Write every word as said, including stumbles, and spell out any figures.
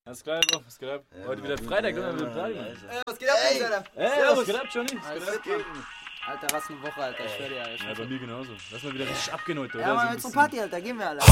Alles klar, Bro, was geht ab? Ja, heute wieder Freitag, können wir wieder bleiben. Ey, was geht ab, Ey, Alter? Ey, was geht ab, Johnny? Was Alles geht ab? Alter, was eine Woche, Alter, ich schwör dir, Alter. Ja, bei mir genauso. Lass mal wieder richtig abgehen heute, oder? Ja, so mal ein mit zur bisschen. Party, Alter, gehen wir alle.